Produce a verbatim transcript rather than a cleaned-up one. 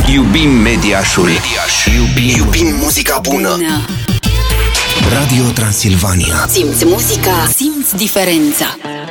Iubim Mediașul. Mediaș. Iubim, iubim muzica bună. Radio Transilvania. Simți muzica, simți diferența.